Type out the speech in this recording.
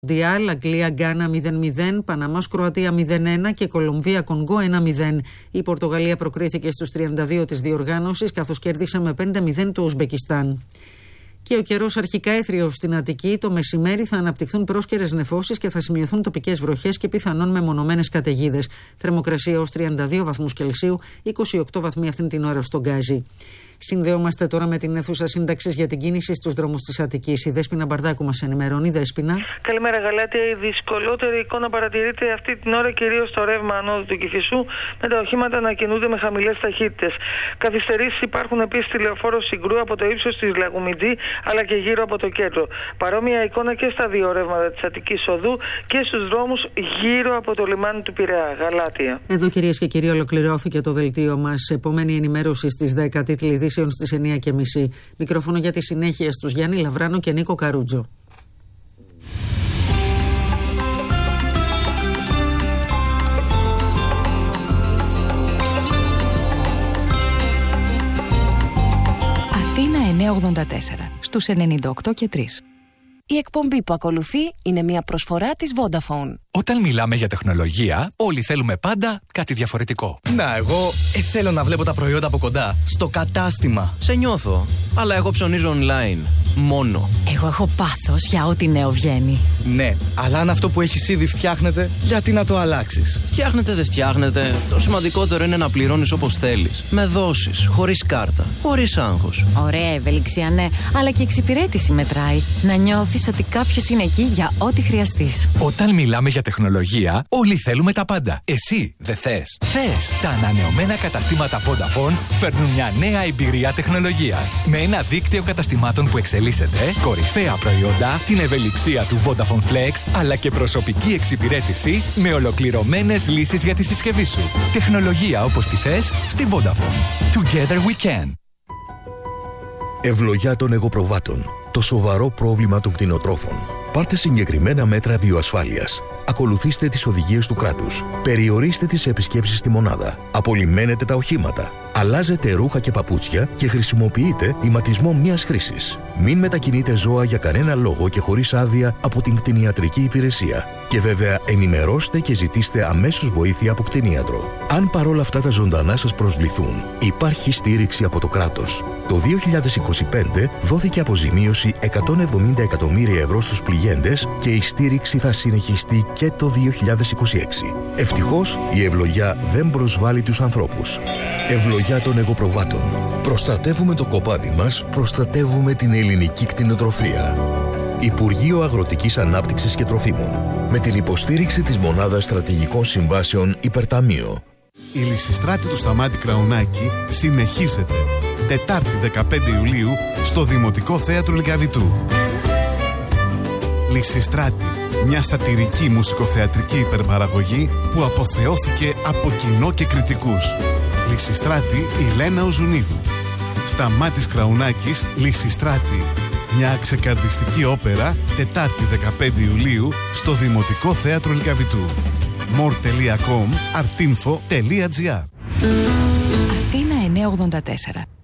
Μουντιάλ, Αγγλία-Γκάνα 0-0, Παναμάς-Κροατία 0-1 και Κολομβία-Κονγκό 1-0. Η Πορτογαλία προκρίθηκε στους 32 της διοργάνωσης, καθώς κέρδισε με 5-0 το Ουσμπεκιστάν. Και ο καιρός αρχικά έθριος στην Αττική. Το μεσημέρι θα αναπτυχθούν πρόσκαιρες νεφώσεις και θα σημειωθούν τοπικές βροχές και πιθανόν μεμονωμένες καταιγίδες. Θερμοκρασία ως 32 βαθμούς Κελσίου, 28 βαθμοί αυτήν την ώρα στον Γκάζι. Συνδεόμαστε τώρα με την αίθουσα σύνταξης για την κίνηση στους δρόμους της Αττικής. Η Δέσποινα Μπαρδάκου μας ενημερώνει. Δέσποινα. Καλημέρα, Γαλάτια. Η δυσκολότερη εικόνα παρατηρείται αυτή την ώρα κυρίως στο ρεύμα ανόδου του Κηφισού, με τα οχήματα να κινούνται με χαμηλές ταχύτητες. Καθυστερήσεις υπάρχουν επίσης στη λεωφόρο Συγκρού από το ύψος της Λαγουμιτζή αλλά και γύρω από το κέντρο. Παρόμοια εικόνα και στα δύο ρεύματα της Αττικής Οδού και στους δρόμους γύρω από το λιμάνι του Πειραιά. Γαλάτια. Εδώ, κυρίες και κύριοι, ολοκληρώθηκε το δελτίο μας. Επόμενη ενημέρωση στις 10, τίτλοι ειδήσεων στις 9:30. Μικρόφωνο για τη συνέχεια στους Γιάννη Λαβράνο και Νίκο Καρούτζο. Αθήνα 984 στους 98 και 3. Η εκπομπή που ακολουθεί είναι μια προσφορά της Vodafone. Όταν μιλάμε για τεχνολογία, όλοι θέλουμε πάντα κάτι διαφορετικό. Να, εγώ θέλω να βλέπω τα προϊόντα από κοντά, στο κατάστημα. Σε νιώθω. Αλλά εγώ ψωνίζω online. Μόνο. Εγώ έχω πάθος για ό,τι νέο βγαίνει. Ναι, αλλά αν αυτό που έχεις ήδη φτιάχνεται, γιατί να το αλλάξεις? Φτιάχνεται, δεν φτιάχνεται. Το σημαντικότερο είναι να πληρώνεις όπως θέλεις. Με δόσεις, χωρίς κάρτα, χωρίς άγχος. Ωραία ευελιξία, ναι, αλλά και εξυπηρέτηση μετράει. Να νιώθεις ότι κάποιος είναι εκεί για ό,τι χρειαστείς. Όταν μιλάμε για τεχνολογία, όλοι θέλουμε τα πάντα. Εσύ δεν θες? Θες! Τα ανανεωμένα καταστήματα Vodafone φέρνουν μια νέα εμπειρία τεχνολογίας. Με ένα δίκτυο καταστημάτων που εξελίσσεται, κορυφαία προϊόντα, την ευελιξία του Vodafone Flex, αλλά και προσωπική εξυπηρέτηση με ολοκληρωμένες λύσεις για τη συσκευή σου. Τεχνολογία όπως τη θες στη Vodafone. Together we can. Ευλογιά των εγωπροβάτων. Το σοβαρό πρόβλημα των κτηνοτρόφων. Πάρτε συγκεκριμένα μέτρα βιοασφάλειας. Ακολουθήστε τις οδηγίες του κράτους. Περιορίστε τις επισκέψεις στη μονάδα. Απολυμμένετε τα οχήματα. Αλλάζετε ρούχα και παπούτσια και χρησιμοποιείτε ηματισμό μιας χρήσης. Μην μετακινείτε ζώα για κανένα λόγο και χωρίς άδεια από την κτηνιατρική υπηρεσία. Και βέβαια ενημερώστε και ζητήστε αμέσως βοήθεια από κτηνίατρο. Αν παρόλα αυτά τα ζωντανά σας προσβληθούν, υπάρχει στήριξη από το κράτος. Το 2025 δόθηκε αποζημίωση 170 εκατομμύρια ευρώ στους πληγέντες και η στήριξη θα συνεχιστεί και το 2026. Ευτυχώς η ευλογιά δεν προσβάλλει τους ανθρώπους. Ευλογιά των εγωπροβάτων. Προστατεύουμε το κοπάδι μας, προστατεύουμε την ελληνική κτηνοτροφία. Υπουργείο Αγροτικής Ανάπτυξης και Τροφίμων. Με την υποστήριξη της Μονάδας Στρατηγικών Συμβάσεων Υπερταμείο. Η Λυσιστράτη του Σταμάτη Κραουνάκη συνεχίζεται. Τετάρτη 15 Ιουλίου στο Δημοτικό Θέατρο Λυκαβητού. Λυσιστράτη, μια σατιρική μουσικοθεατρική υπερπαραγωγή που αποθεώθηκε από κοινό και κριτικούς. Λυσιστράτη Ηλένα Οζουνίδου. Σταμάτης Κραουνάκης, Λυσιστράτη. Μια ξεκαρδιστική όπερα, Τετάρτη 15 Ιουλίου στο Δημοτικό Θέατρο Λυκαβητού. more.com, artinfo.gr. Αθήνα 984.